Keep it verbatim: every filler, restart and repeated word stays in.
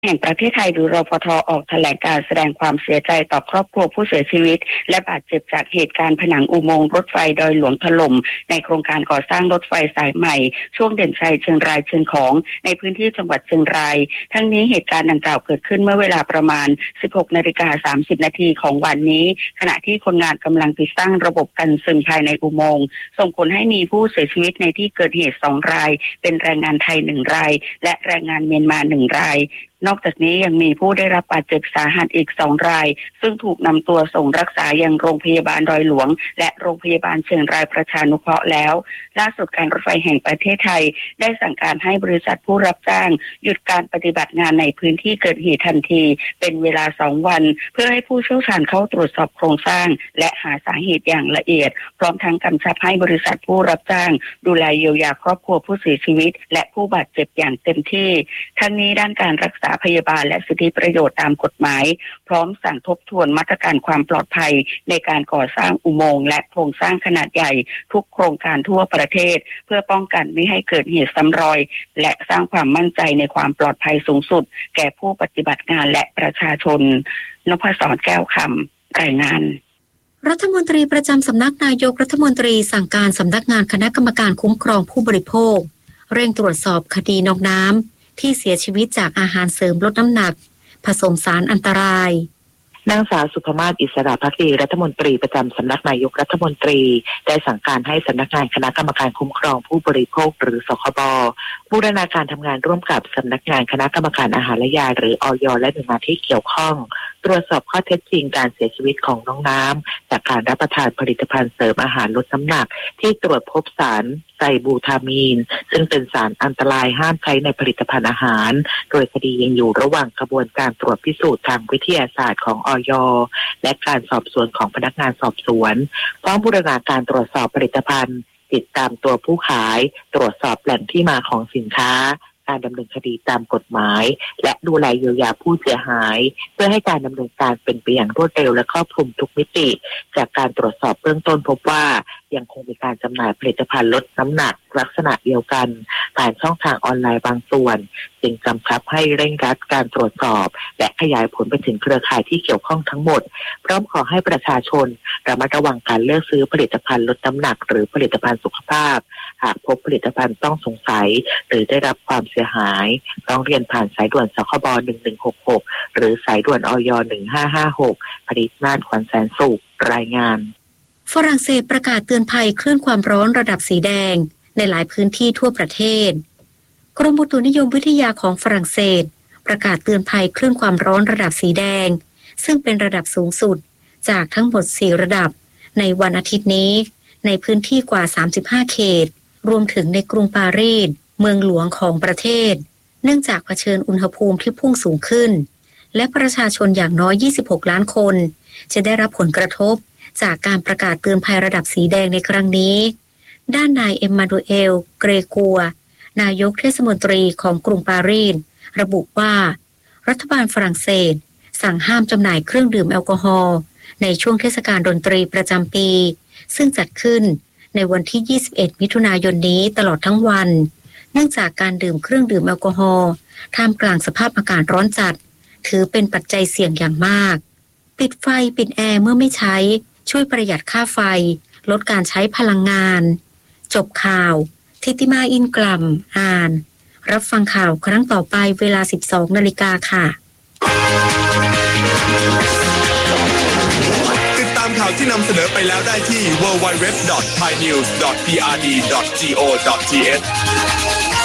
แห่งประเทศไทยหรือรพท.ออกแถลงการแสดงความเสียใจต่อครอบครัวผู้เสียชีวิตและบาดเจ็บจากเหตุการณ์ผนังอุโมงค์รถไฟดอยหลวงถล่มในโครงการก่อสร้างรถไฟสายใหม่ช่วงเด่นชัยเชียงรายเชียงของในพื้นที่จังหวัดเชียงรายทั้งนี้เหตุการณ์ดังกล่าวเกิดขึ้นเมื่อเวลาประมาณ สิบหกนาฬิกาสามสิบนาทีของวันนี้ขณะที่คนงานกำลังติดตั้งระบบกันซึมภายในอุโมงค์ส่งผลให้มีผู้เสียชีวิตในที่เกิดเหตุสองรายเป็นแรงงานไทยหนึ่งรายและแรงงานเมียนมาหนึ่งรายนอกจากนี้ยังมีผู้ได้รับบาดเจ็บสาหัสอีกสองรายซึ่งถูกนำตัวส่งรักษายังโรงพยาบาลดอยหลวงและโรงพยาบาลเชียงรายประชานุเคราะห์แล้วล่าสุดการรถไฟแห่งประเทศไทยได้สั่งการให้บริษัทผู้รับจ้างหยุดการปฏิบัติงานในพื้นที่เกิดเหตุทันทีเป็นเวลาสองวันเพื่อให้ผู้เชี่ยวชาญเข้าตรวจสอบโครงสร้างและหาสาเหตุอย่างละเอียดพร้อมทั้งกำชับให้บริษัทผู้รับจ้างดูแลเยียวยาครอบครัวผู้เสียชีวิตและผู้บาดเจ็บอย่างเต็มที่ทั้งนี้ด้านการรักษาพยาบาลและสิทธิประโยชน์ตามกฎหมายพร้อมสั่งทบทวนมาตรการความปลอดภัยในการก่อสร้างอุโมงค์และโครงสร้างขนาดใหญ่ทุกโครงการทั่วประเทศเพื่อป้องกันไม่ให้เกิดเหตุซ้ำรอยและสร้างความมั่นใจในความปลอดภัยสูงสุดแก่ผู้ปฏิบัติงานและประชาชนนพศรแก้วคำรายงานรัฐมนตรีประจำสำนักนายกรัฐมนตรีสั่งการสำนักงานคณะกรรมการคุ้มครองผู้บริโภคเร่งตรวจสอบคดีนกน้ำที่เสียชีวิตจากอาหารเสริมลดน้ำหนักผสมสารอันตรายนางสาวสุภมาศอิสระภักดีรัฐมนตรีประจำสำนักนายกรัฐมนตรีได้สั่งการให้สำนักงานคณะกรรมการคุ้มครองผู้บริโภคหรือสคบบูรณาการทำงานร่วมกับสำนักงานคณะกรรมการอาหารและยาหรืออย.และหน่วยงานที่เกี่ยวข้องตรวจสอบข้อเท็จจริงการเสียชีวิตของน้องน้ำจากการรับประทานผลิตภัณฑ์เสริมอาหารลดน้ำหนักที่ตรวจพบสารไซบูทามีนซึ่งเป็นสารอันตรายห้ามใช้ในผลิตภัณฑ์อาหารโดยคดียังอยู่ระหว่างกระบวนการตรวจพิสูจน์ทางวิทยาศาสตร์ของอย.และการสอบสวนของพนักงานสอบสวนพร้อมบูรณาการตรวจสอบผลิตภัณฑ์ติดตามตัวผู้ขายตรวจสอบแหล่งที่มาของสินค้าการดำเนินคดีตามกฎหมายและดูแลเยียวยาผู้เสียหายเพื่อให้การดำเนินการเป็นไปอย่างรวดเร็วและครอบคลุมทุกมิติจากการตรวจสอบเบื้องต้นพบว่ายังคงมีการจำหน่ายผลิตภัณฑ์ลดน้ำหนักลักษณะเดียวกันผ่านช่องทางออนไลน์บางส่วนจึงกำชับให้เร่งรัดการตรวจสอบและขยายผลไปถึงเครือข่ายที่เกี่ยวข้องทั้งหมดพร้อมขอให้ประชาชนระมัดระวังการเลือกซื้อผลิตภัณฑ์ลดน้ำหนักหรือผลิตภัณฑ์สุขภาพหากพบผลิตภัณฑ์ต้องสงสัยหรือได้รับความเสียหายต้องเรียนผ่านสายด่วนสคบหนึ่งหนึ่งหกหกหรือสายด่วนอย หนึ่งห้าห้าหกผลิตนาฏขวัญแสนสุขรายงานฝรั่งเศสประกาศเตือนภัยคลื่นความร้อนระดับสีแดงในหลายพื้นที่ทั่วประเทศกรมอุตุนิยมวิทยาของฝรั่งเศสประกาศเตือนภัยคลื่นความร้อนระดับสีแดงซึ่งเป็นระดับสูงสุดจากทั้งหมดสี่ระดับในวันอาทิตย์นี้ในพื้นที่กว่าสามสิบห้าเขตรวมถึงในกรุงปารีสเมืองหลวงของประเทศเนื่องจากเผชิญอุณหภูมิที่พุ่งสูงขึ้นและประชาชนอย่างน้อยยี่สิบหกล้านคนจะได้รับผลกระทบจากการประกาศเตือนภัยระดับสีแดงในครั้งนี้ด้านนายเอ็มมานูเอลเกรกัวนายกเทศมนตรีของกรุงปารีสระบุว่ารัฐบาลฝรั่งเศสสั่งห้ามจำหน่ายเครื่องดื่มแอลกอฮอล์ในช่วงเทศกาลดนตรีประจำปีซึ่งจัดขึ้นในวันที่ยี่สิบเอ็ดมิถุนายนนี้ตลอดทั้งวันเนื่องจากการดื่มเครื่องดื่มแอลกอฮอล์ท่ามกลางสภาพอากาศร้อนจัดถือเป็นปัจจัยเสี่ยงอย่างมากปิดไฟปิดแอร์เมื่อไม่ใช้ช่วยประหยัดค่าไฟลดการใช้พลังงานจบข่าวทิติมาอินกลัมอ่านรับฟังข่าวครั้งต่อไปเวลา สิบสองนาฬิกา นค่ะติดตามข่าวที่นำเสนอไปแล้วได้ที่ ดับเบิลยู ดับเบิลยู ดับเบิลยู ดอท ไทยนิวส์ ดอท พี อาร์ ดี ดอท จี โอ ดอท ที เอช